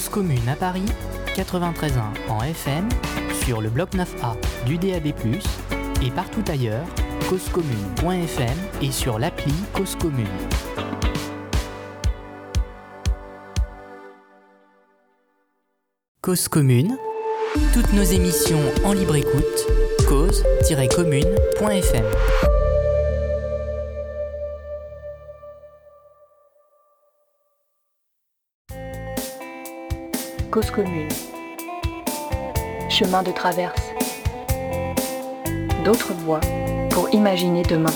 Cause commune à Paris, 93.1 en FM, sur le bloc 9A du DAB+, et partout ailleurs, causecommune.fm et sur l'appli Cause commune. Cause commune, toutes nos émissions en libre écoute, cause-commune.fm. Cause commune. Chemin de traverse. D'autres voies pour imaginer demain.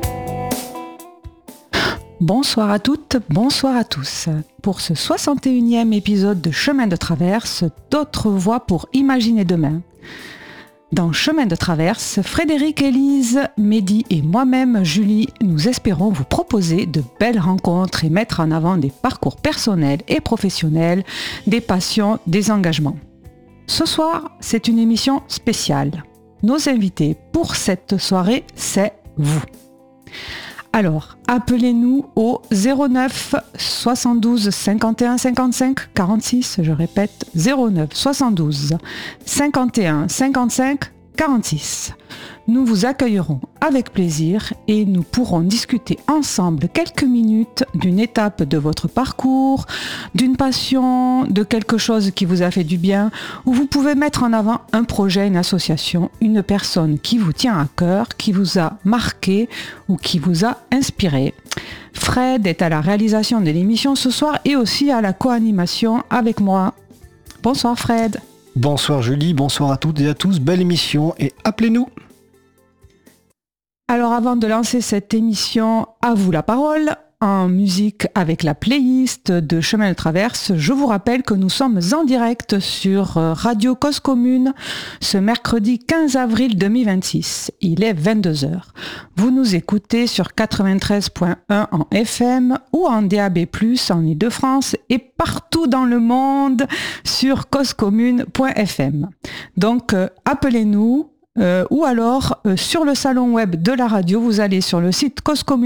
Bonsoir à toutes, bonsoir à tous. Pour ce 61e épisode de Chemin de traverse, d'autres voies pour imaginer demain. Dans Chemin de traverse, Frédéric, Élise, Mehdi et moi-même, Julie, nous espérons vous proposer de belles rencontres et mettre en avant des parcours personnels et professionnels, des passions, des engagements. Ce soir, c'est une émission spéciale. Nos invités pour cette soirée, c'est vous. Alors, appelez-nous au 09 72 51 55 46, je répète, 09 72 51 55 46. Nous vous accueillerons avec plaisir et nous pourrons discuter ensemble quelques minutes d'une étape de votre parcours, d'une passion, de quelque chose qui vous a fait du bien, où vous pouvez mettre en avant un projet, une association, une personne qui vous tient à cœur, qui vous a marqué ou qui vous a inspiré. Fred est à la réalisation de l'émission ce soir et aussi à la co-animation avec moi. Bonsoir Fred. Bonsoir Julie, bonsoir à toutes et à tous, belle émission et appelez-nous. Alors avant de lancer cette émission, à vous la parole, en musique avec la playlist de Chemin de traverse, je vous rappelle que nous sommes en direct sur Radio Cause Commune ce mercredi 15 avril 2026. Il est 22h. Vous nous écoutez sur 93.1 en FM ou en DAB+, en Ile-de-France et partout dans le monde sur causecommune.fm. Donc appelez-nous. Ou alors sur le salon web de la radio, vous allez sur le site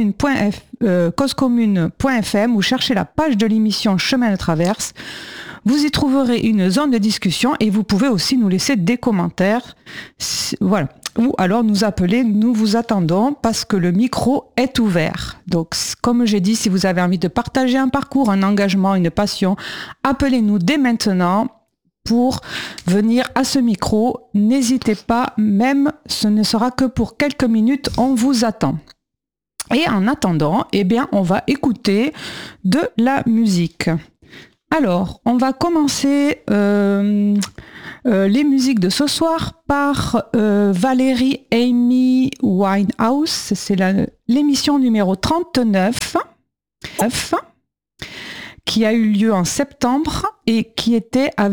causecommune.fm ou cherchez la page de l'émission Chemin de traverse. Vous y trouverez une zone de discussion et vous pouvez aussi nous laisser des commentaires. Voilà. Ou alors nous appeler, nous vous attendons parce que le micro est ouvert. Donc comme j'ai dit, si vous avez envie de partager un parcours, un engagement, une passion, appelez-nous dès maintenant. Pour venir à ce micro, n'hésitez pas, même ce ne sera que pour quelques minutes, on vous attend. Et en attendant, eh bien, on va écouter de la musique. Alors, on va commencer les musiques de ce soir par Valérie Amy Winehouse. C'est l'émission numéro 39. Qui a eu lieu en septembre et qui était avec